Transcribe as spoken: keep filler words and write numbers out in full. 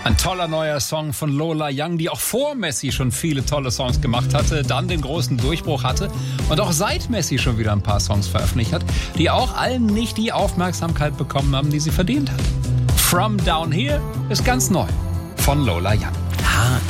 Ein toller neuer Song von Lola Young, die auch vor Messi schon viele tolle Songs gemacht hatte, dann den großen Durchbruch hatte und auch seit Messi schon wieder ein paar Songs veröffentlicht hat, die auch allen nicht die Aufmerksamkeit bekommen haben, die sie verdient hat. From Down Here ist ganz neu von Lola Young.